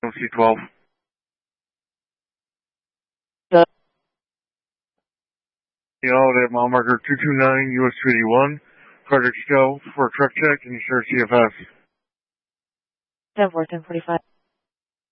C12. Holiday at mile marker 229 US 281. Frederick Stowe for a truck check and your CFS. 10-4, 10-45.